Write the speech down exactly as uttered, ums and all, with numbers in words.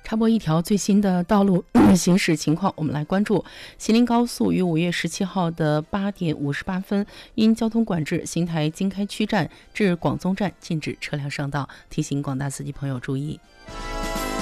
插播一条最新的道路行驶情况，我们来关注吉林高速于五月十七号的八点五十八分，因交通管制，邢台经开区站至广宗站禁止车辆上道，提醒广大司机朋友注意。